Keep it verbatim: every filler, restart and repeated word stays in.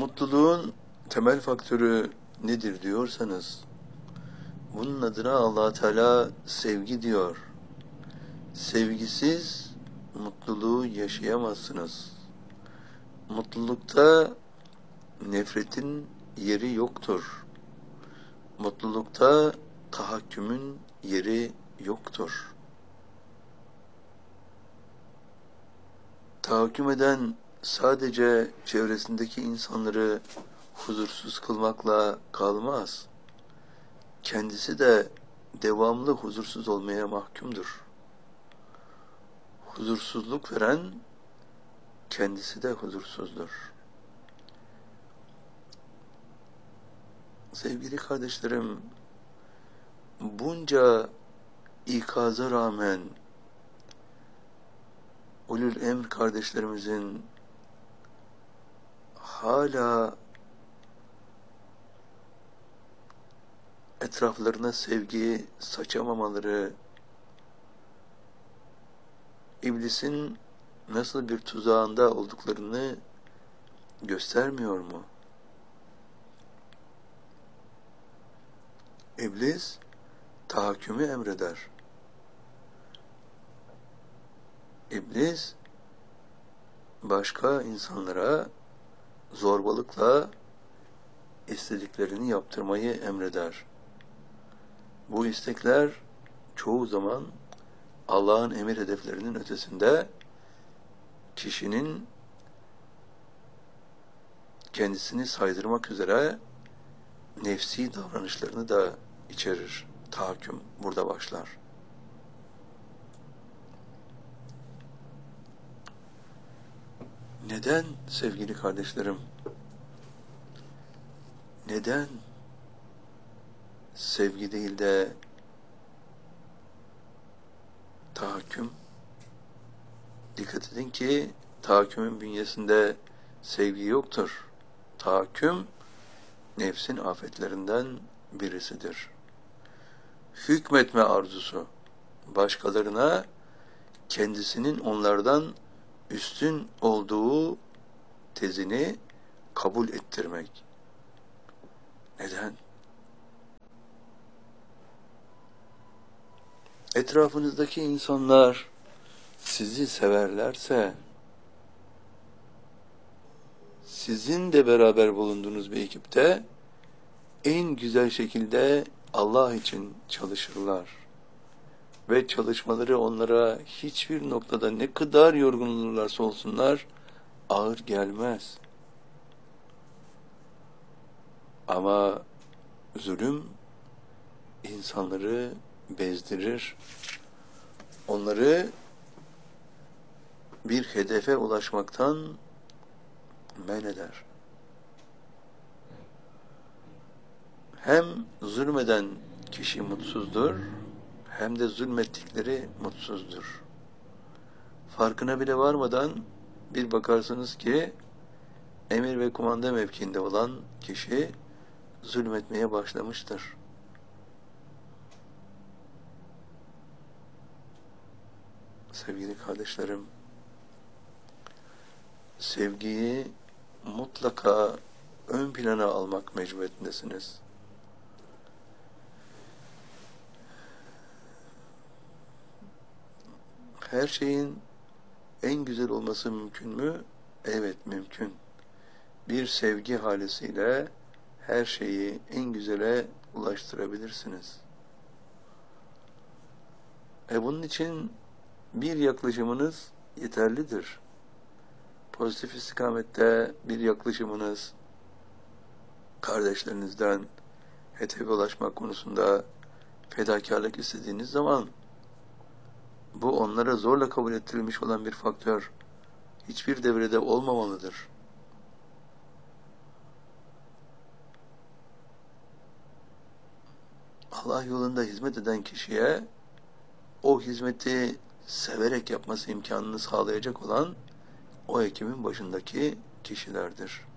Mutluluğun temel faktörü nedir diyorsanız, bunun adına Allah Teala sevgi diyor. Sevgisiz mutluluğu yaşayamazsınız. Mutlulukta nefretin yeri yoktur. Mutlulukta tahakkümün yeri yoktur. Tahakküm eden sadece çevresindeki insanları huzursuz kılmakla kalmaz. Kendisi de devamlı huzursuz olmaya mahkumdur. Huzursuzluk veren kendisi de huzursuzdur. Sevgili kardeşlerim, bunca ikaza rağmen ulul emr kardeşlerimizin hala etraflarına sevgi saçamamaları, iblisin nasıl bir tuzağında olduklarını göstermiyor mu? İblis tahakkümü emreder. İblis başka insanlara zorbalıkla istediklerini yaptırmayı emreder. Bu istekler çoğu zaman Allah'ın emir hedeflerinin ötesinde, kişinin kendisini saydırmak üzere nefsi davranışlarını da içerir. Tahakküm burada başlar. Neden sevgili kardeşlerim? Neden sevgi değil de tahakküm? Dikkat edin ki tahakkümün bünyesinde sevgi yoktur. Tahakküm nefsin afetlerinden birisidir. Hükmetme arzusu, başkalarına kendisinin onlardan üstün olduğu tezini kabul ettirmek. Neden? Etrafınızdaki insanlar sizi severlerse, sizin de beraber bulunduğunuz bir ekipte en güzel şekilde Allah için çalışırlar. Ve çalışmaları onlara hiçbir noktada ne kadar yorgun olurlarsa olsunlar ağır gelmez. Ama zulüm insanları bezdirir. Onları bir hedefe ulaşmaktan men eder. Hem zulmeden kişi mutsuzdur, hem de zulmettikleri mutsuzdur. Farkına bile varmadan bir bakarsınız ki emir ve kumanda mevkiinde olan kişi zulmetmeye başlamıştır. Sevgili kardeşlerim, sevgiyi mutlaka ön plana almak mecburiyetindesiniz. Her şeyin en güzel olması mümkün mü? Evet, mümkün. Bir sevgi halisiyle her şeyi en güzele ulaştırabilirsiniz. E bunun için bir yaklaşımınız yeterlidir. Pozitif istikamette bir yaklaşımınız, kardeşlerinizden hedefe ulaşmak konusunda fedakarlık istediğiniz zaman, bu onlara zorla kabul ettirilmiş olan bir faktör hiçbir devrede olmamalıdır. Allah yolunda hizmet eden kişiye o hizmeti severek yapması imkanını sağlayacak olan o ekibin başındaki kişilerdir.